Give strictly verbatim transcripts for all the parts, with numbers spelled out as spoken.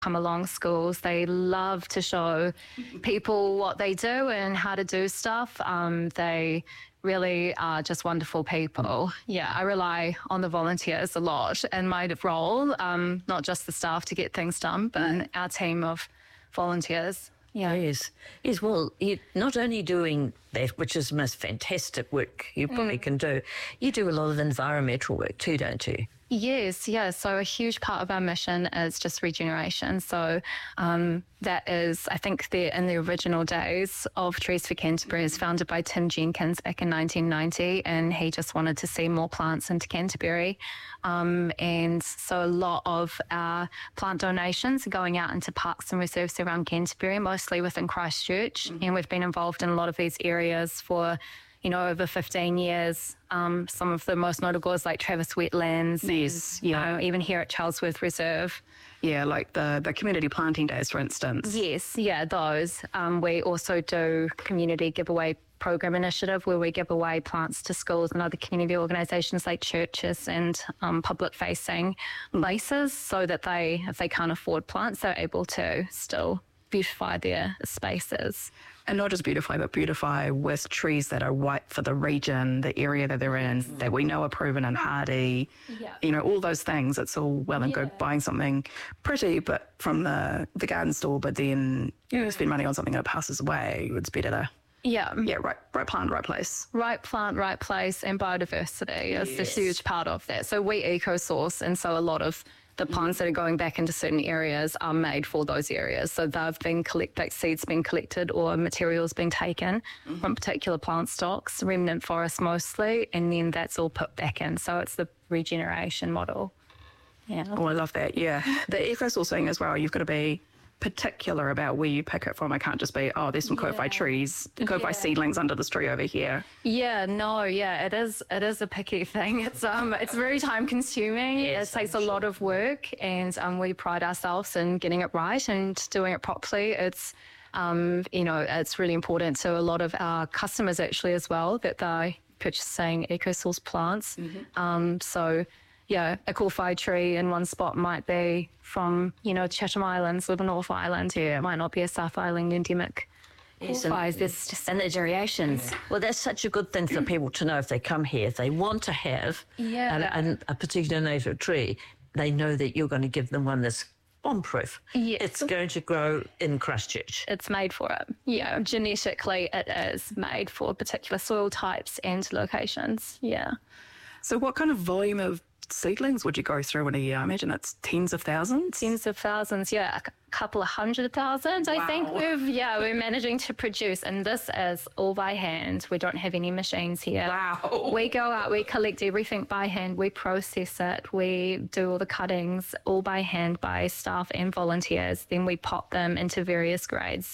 come along schools. They love to show people what they do and how to do stuff. Um, they really are just wonderful people. Yeah, I rely on the volunteers a lot in my role, um, not just the staff to get things done, but our team of volunteers. Yeah. Yes. Yes, well, you're not only doing that, which is the most fantastic work you probably mm. can do, you do a lot of environmental work too, don't you? Yes, yeah. So a huge part of our mission is just regeneration. So um, that is, I think, the, in the original days of Trees for Canterbury is founded by Tim Jenkins back in nineteen ninety, and he just wanted to see more plants into Canterbury. Um, and so a lot of our plant donations are going out into parks and reserves around Canterbury, mostly within Christchurch. Mm-hmm. And we've been involved in a lot of these areas for you know, over fifteen years. Um, some of the most notable is like Travis Wetlands. Yes, and, yeah. You know, even here at Charlesworth Reserve. Yeah, like the, the community planting days, for instance. Yes, yeah, those. Um, we also do community giveaway program initiative where we give away plants to schools and other community organisations like churches and um, public-facing places so that they, if they can't afford plants, they're able to still beautify their spaces. And not just beautify, but beautify with trees that are right for the region, the area that they're in, mm. that we know are proven and hardy. Yeah. You know, all those things. It's all well and yeah. good buying something pretty, but from the, the garden store, but then, you know, spend money on something that passes away. It's better to... Yeah. Yeah, right, right plant, right place. Right plant, right place, and biodiversity is yes. a huge part of that. So we eco-source, and so a lot of the plants that are going back into certain areas are made for those areas. So they've been collected, seeds being collected or materials being taken mm-hmm. from particular plant stocks, remnant forests mostly, and then that's all put back in. So it's the regeneration model. Yeah. Oh, I love that. Yeah. The eco-sourcing as well, you've got to be particular about where you pick it from. I can't just be, oh, there's some yeah. Ko-Fi trees, Ko-Fi yeah. seedlings under this tree over here. Yeah, no, yeah, it is it is a picky thing. It's um it's very time consuming. Yes, it takes I'm a sure. lot of work, and um we pride ourselves in getting it right and doing it properly. It's um you know, it's really important to a lot of our customers actually as well that they're purchasing eco-source plants. Mm-hmm. Um so yeah, a Ko-Fi tree in one spot might be from, you know, Chatham Islands or the North Island. Yeah. It might not be a South Island endemic. Yes, Ko-Fis. There's just and the variations. Yeah. Well, that's such a good thing for people to know if they come here. If they want to have yeah. a, a, a particular native tree, they know that you're going to give them one that's bomb-proof. Yes. It's going to grow in Christchurch. It's made for it. Yeah, genetically it is made for particular soil types and locations. Yeah. So what kind of volume of seedlings would you go through in a year? I imagine it's tens of thousands. Tens of thousands, yeah, a c- couple of hundred thousand. Wow. I think we've yeah we're managing to produce, and this is all by hand. We don't have any machines here. Wow. We go out, we collect everything by hand, we process it, we do all the cuttings all by hand by staff and volunteers. Then we pot them into various grades.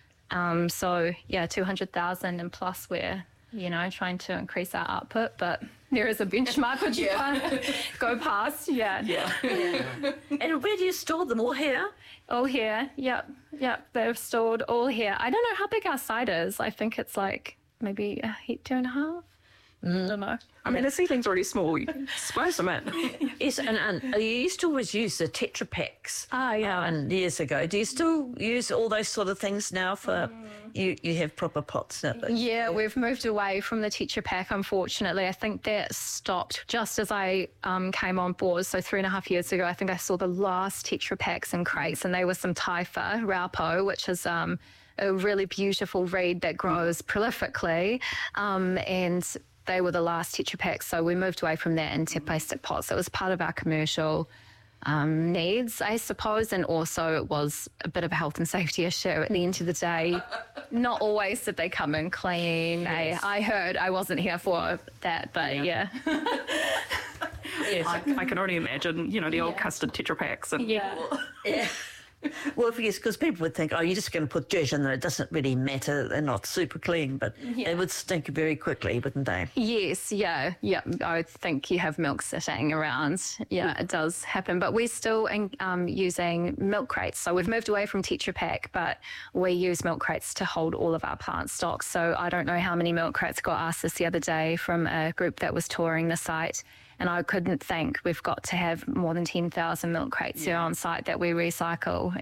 Um, so yeah, two hundred thousand and plus we're you know trying to increase our output, but there is a benchmark which you can't go past. Yeah. Yeah. yeah. And where do you store them? All here? All here. Yep. Yep. They're stored all here. I don't know how big our site is. I think it's like maybe a hectare and a half. Mm. I don't know. I mean, the seedling's already small. You can splice them in. Yes, and, and you used to always use the Tetra Packs. Ah, yeah. Uh, and years ago. Do you still use all those sort of things now for, mm. you, you have proper pots now? Yeah, yeah, we've moved away from the Tetra Pak, unfortunately. I think that stopped just as I um, came on board. So three and a half years ago, I think I saw the last Tetra Paks and crates, and they were some Taifa, Raupo, which is... Um, a really beautiful reed that grows prolifically, um, and they were the last Tetra Paks, so we moved away from that into plastic pots. It was part of our commercial um, needs, I suppose, and also it was a bit of a health and safety issue at the end of the day. Not always did they come in clean. Yes. I, I heard, I wasn't here for that, but yeah. yeah. Yes. I, I can already imagine, you know, the yeah. old custard Tetra Paks. And yeah. yeah. Well, yes, because people would think, oh, you're just going to put dirt in there. It doesn't really matter. They're not super clean, but yeah. they would stink very quickly, wouldn't they? Yes, yeah, yeah. I think you have milk sitting around. Yeah, it does happen. But we're still um, using milk crates. So we've moved away from Tetra Pak, but we use milk crates to hold all of our plant stock. So I don't know how many milk crates got asked this the other day from a group that was touring the site. And I couldn't think we've got to have more than ten thousand milk crates yeah. here on site that we recycle